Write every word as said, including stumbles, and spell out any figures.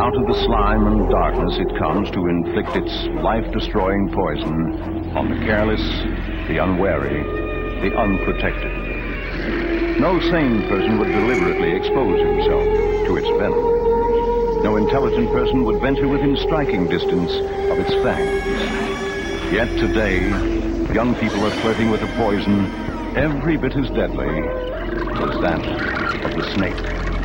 out of the slime and darkness it comes to inflict its life-destroying poison on the careless, the unwary, the unprotected. No sane person would deliberately expose himself to its venom. No intelligent person would venture within striking distance of its fangs. Yet today, young people are flirting with a poison every bit as deadly as that of the snake.